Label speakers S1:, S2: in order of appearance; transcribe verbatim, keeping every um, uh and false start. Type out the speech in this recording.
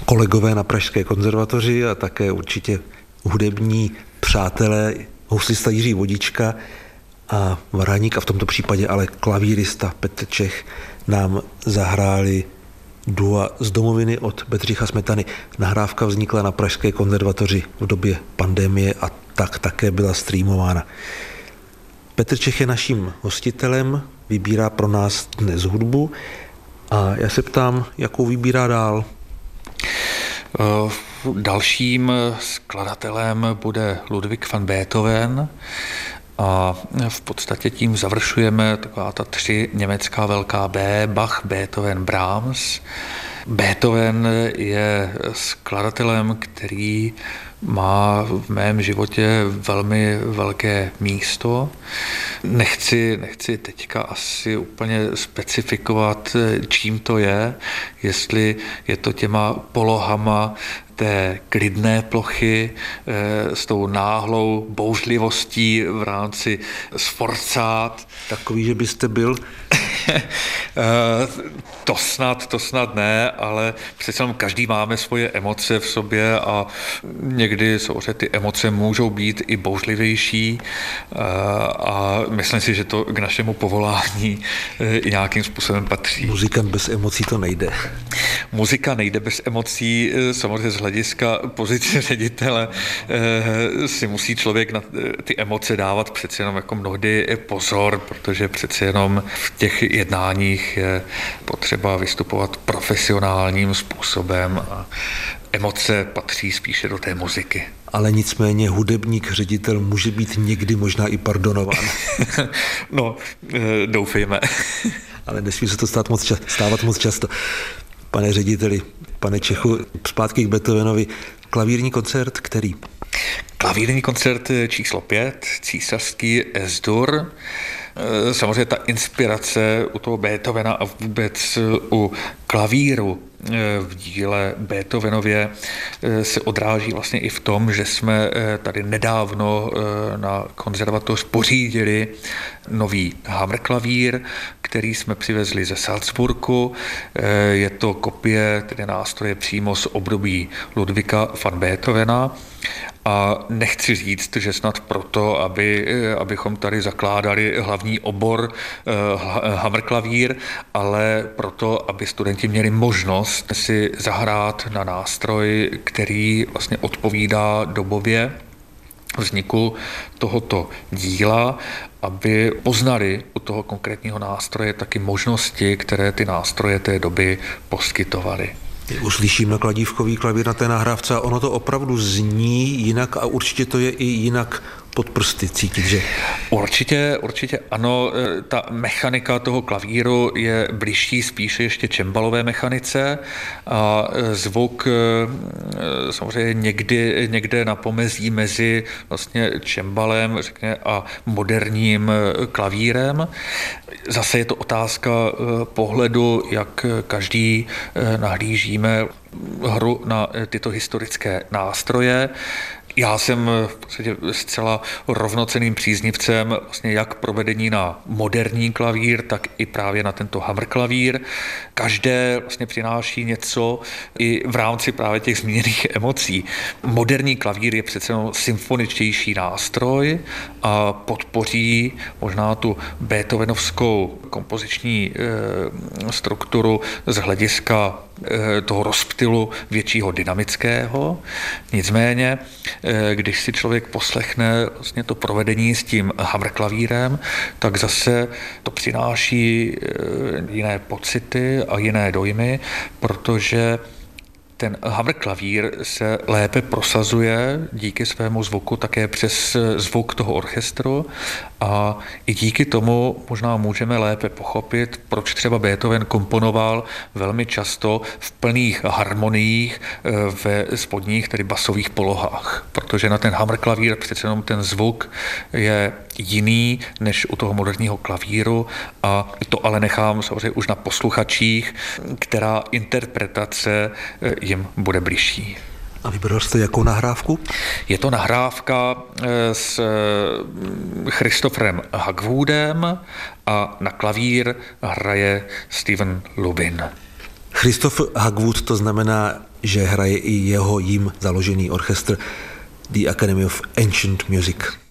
S1: kolegové na Pražské konzervatoři a také určitě hudební přátelé, houslista Jiří Vodička a varhaník, a v tomto případě ale klavírista Petr Čech, nám zahráli dua z domoviny od Bedřicha Smetany. Nahrávka vznikla na Pražské konzervatoři v době pandemie a tak také byla streamována. Petr Čech je naším hostitelem, vybírá pro nás dnes hudbu a já se ptám, jakou vybírá dál.
S2: Dalším skladatelem bude Ludwig van Beethoven a v podstatě tím završujeme taková ta tři německá velká B, Bach, Beethoven, Brahms. Beethoven je skladatelem, který má v mém životě velmi velké místo. Nechci, nechci teďka asi úplně specifikovat, čím to je, jestli je to těma polohama té klidné plochy s tou náhlou bouřlivostí v rámci sforzát.
S1: Takový, že byste byl?
S2: To snad, to snad ne, ale přece jenom každý máme svoje emoce v sobě a někdy samozřejmě ty emoce můžou být i bouřlivější a myslím si, že to k našemu povolání i nějakým způsobem patří.
S1: Muzika bez emocí to nejde.
S2: Muzika nejde bez emocí, samozřejmě z hlediska pozice ředitele si musí člověk na ty emoce dávat přece jenom jako mnohdy pozor, protože přece jenom v těch jednáních je potřeba vystupovat profesionálním způsobem a emoce patří spíše do té muziky.
S1: Ale nicméně hudebník, ředitel může být někdy možná i pardonován.
S2: No, doufejme.
S1: Ale nesmí se to stát moc čas, stávat moc často. Pane řediteli, pane Čechu, zpátky k Beethovenovi. Klavírní koncert, který?
S2: Klavírní koncert číslo pět, císařský S-dur. Samozřejmě ta inspirace u toho Beethovena a vůbec u klavíru v díle Beethovenově se odráží vlastně i v tom, že jsme tady nedávno na konzervatoř pořídili nový hammerklavír, který jsme přivezli ze Salzburgu. Je to kopie tedy nástroje přímo z období Ludwiga van Beethovena. A nechci říct, že snad proto, aby, abychom tady zakládali hlavní obor eh, hammerklavír, ale proto, aby studenti měli možnost si zahrát na nástroj, který vlastně odpovídá dobově vzniku tohoto díla, aby poznali u toho konkrétního nástroje taky možnosti, které ty nástroje té doby poskytovaly.
S1: Uslyším na kladívkový klavír na té nahrávce a ono to opravdu zní jinak a určitě to je i jinak pod prsty cítit, že?
S2: Určitě, určitě ano. Ta mechanika toho klavíru je bližší spíše ještě cembalové mechanice a zvuk samozřejmě někdy, někde na pomezí mezi vlastně cembalem, řekně, a moderním klavírem. Zase je to otázka pohledu, jak každý nahlížíme hru na tyto historické nástroje. Já jsem v podstatě zcela rovnocenným příznivcem vlastně jak provedení na moderní klavír, tak i právě na tento hammerklavír. Každé vlastně přináší něco i v rámci právě těch zmíněných emocí. Moderní klavír je přece symfoničtější nástroj a podpoří možná tu beethovenovskou kompoziční e, strukturu z hlediska e, toho rozptylu většího dynamického. Nicméně když si člověk poslechne vlastně to provedení s tím hammerklavírem, tak zase to přináší jiné pocity a jiné dojmy, protože ten hammerklavír se lépe prosazuje díky svému zvuku také přes zvuk toho orchestru a i díky tomu možná můžeme lépe pochopit, proč třeba Beethoven komponoval velmi často v plných harmoniích ve spodních, tedy basových polohách, protože na ten hammerklavír přece jenom ten zvuk je jiný než u toho moderního klavíru a to ale nechám samozřejmě už na posluchačích, která interpretace jim bude bližší.
S1: A vybral jste jakou nahrávku?
S2: Je to nahrávka s Christopherem Hagwoodem a na klavír hraje Steven Lubin.
S1: Christopher Hagwood, to znamená, že hraje i jeho jím založený orchestr The Academy of Ancient Music.